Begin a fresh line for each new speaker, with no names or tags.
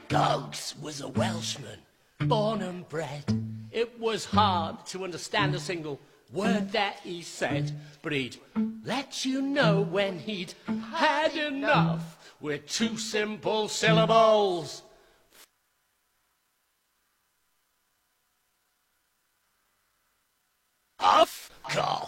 Goggs was a Welshman, born and bred. It was hard to understand a single word that he said, but he'd let you know when he'd had enough with two simple syllables. Off, off.